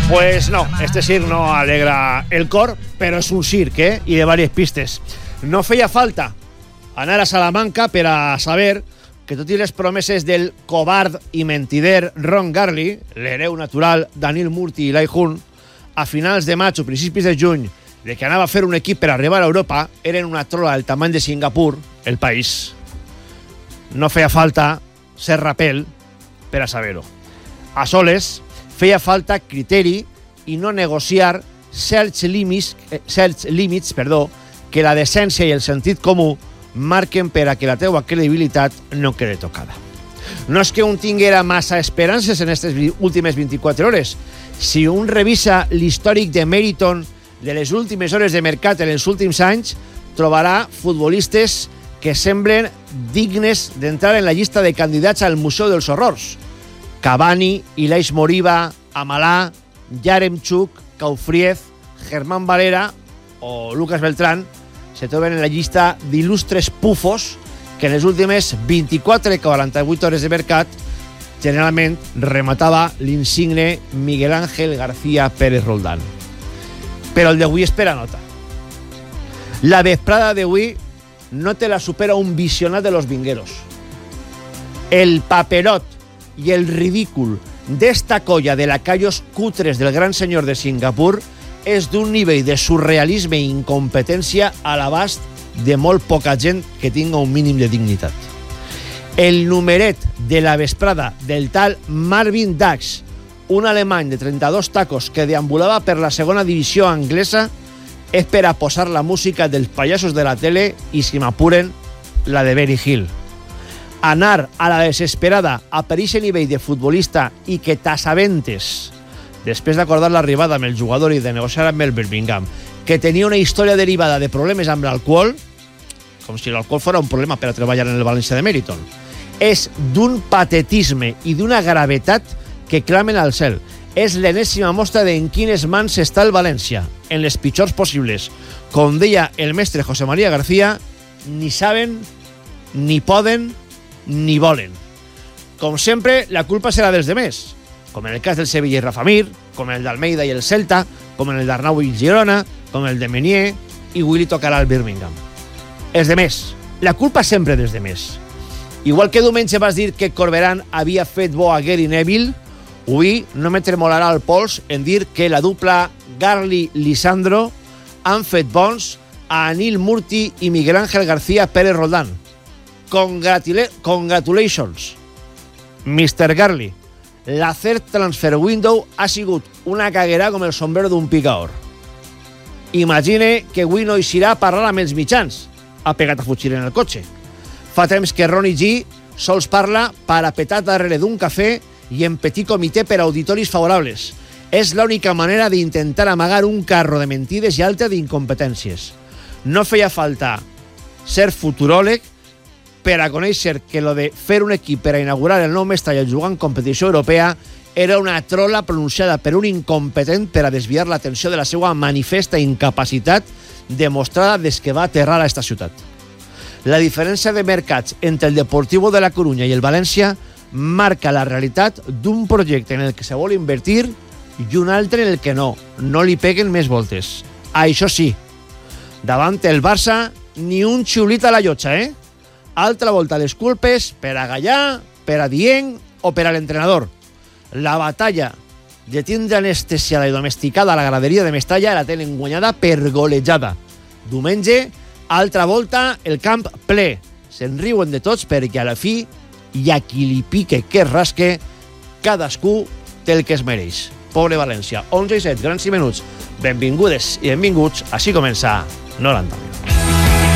Pues no, este circ no alegra el cor, però és un circ, i de diverses pistes. No feia falta anar a Salamanca per a saber que tot i les promeses del covard i mentider Ron Garley, l'hereu natural d'Anil Murti i Lai Hun, a finals de maig o principis de juny, de que anava a fer un equip per arribar a Europa, eren una trola del tamany de Singapur, el país. No feia falta ser rapel per a saber-ho. A soles, feia falta criteri i no negociar certs límits que la decència i el sentit comú marquen per a que la teua credibilitat no quede tocada. No és que un tinguera massa esperances en aquestes últimes 24 hores. Si un revisa l'històric de Meriton de les últimes hores de mercat en els últims anys, trobarà futbolistes que semblen dignes d'entrar en la llista de candidats al Museu dels Horrors. Cavani, Ilais Moriba, Amalà, Yaremchuk, Kaufriez, Germán Valera o Lucas Beltrán se troben en la llista d'il·lustres pufos que en les últimes 24 i 48 hores de mercat generalment rematava l'insigne Miguel Ángel García Pérez Roldán. Però el d'avui espera nota. La vesprada d'avui no te la supera un visionat de los vingueros. El paperot i el ridícul d'esta colla de lacayos cutres del gran senyor de Singapur és d'un nivell de surrealisme i incompetència a l'abast de molt poca gent que tinga un mínim de dignitat. El numeret de la vesprada del tal Marvin Dax, un alemany de 32 tacos que deambulava per la segona divisió anglesa, és per a posar la música dels pallassos de la tele i, si m'apuren, la de Benny Hill. Anar a la desesperada a per eixe nivell de futbolista i que t'assabentes, després d'acordar l'arribada amb el jugador i de negociar amb el Birmingham, que tenia una història derivada de problemes amb l'alcohol, com si l'alcohol fos un problema per a treballar en el València de Meriton, és d'un patetisme i d'una gravetat que clamen al cel. És l'enèsima mostra d'en quines mans està el València, en les pitjors possibles. Com deia el mestre José María García, ni saben, ni poden, ni volen. Com sempre, la culpa serà dels demés, com en el cas del Sevilla i Rafa Mir, com en el d'Almeida i el Celta, com en el d'Arnau i Girona, com el de Meunier, i avui li tocarà al Birmingham. Els demés. La culpa sempre dels demés. Igual que diumenge vas dir que Corberán havia fet bo a Gary Neville, avui no me tremolarà el pols en dir que la dupla Garley-Lisandro han fet bons a Anil Murti i Miguel Ángel García Pérez Roldán. Congratulations, Mr. Garley. La third transfer window ha sigut una caguera com el sombrero d'un picaor. Imagine que avui no eixirà a parlar amb els mitjans. Ha pegat a fugir en el cotxe. Fa temps que Ronnie G sols parla parapetat darrere d'un cafè i en petit comitè per auditoris favorables. És l'única manera d'intentar amagar un carro de mentides i altra d'incompetències. No feia falta ser futuròleg per a conèixer que lo de fer un equip per a inaugurar el nou Mestalla i jugar en competició europea era una trola pronunciada per un incompetent per a desviar l'atenció de la seva manifesta incapacitat demostrada des que va aterrar a esta ciutat. La diferència de mercats entre el Deportivo de la Coruña i el València marca la realitat d'un projecte en el que se vol invertir i un altre en el que no li peguen més voltes. Això sí, davant el Barça ni un xiulit a la llotja, Altra volta les culpes per a Gallà, per a Dieng o per a l'entrenador. La batalla de tindre anestesiada i domesticada a la graderia de Mestalla la tenen guanyada per golejada. Diumenge, altra volta, el camp ple. Se'n riuen de tots perquè a la fi i a qui li pique que es rasque, cadascú té el que es mereix. Pobre València, 11 i 7, grans i menuts. Benvingudes i benvinguts, així comença 90 minuts.